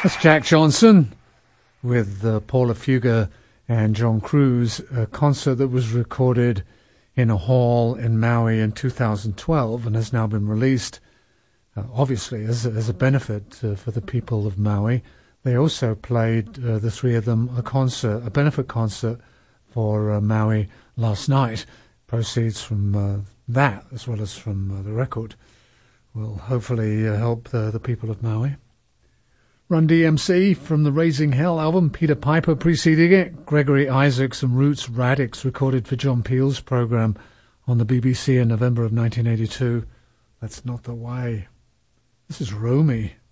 That's Jack Johnson with Paula Fuga and John Cruz, a concert that was recorded in a hall in Maui in 2012 and has now been released, obviously, as a benefit for the people of Maui. They also played, the three of them, a benefit concert for Maui last night. Proceeds from that, as well as from the record, will hopefully help the people of Maui. Run DMC from the Raising Hell album, Peter Piper preceding it, Gregory Isaacs and Roots Radix recorded for John Peel's programme on the BBC in November of 1982. That's Not the Way. This is Romy.